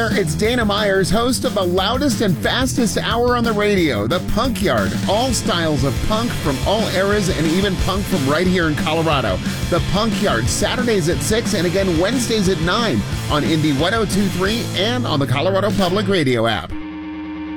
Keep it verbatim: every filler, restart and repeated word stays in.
there, it's Dana Myers, host of the loudest and fastest hour on the radio, The Punk Yard. All styles of punk from all eras and even punk from right here in Colorado. The Punk Yard, Saturdays at six and again Wednesdays at nine on Indie one oh two point three and on the Colorado Public Radio app.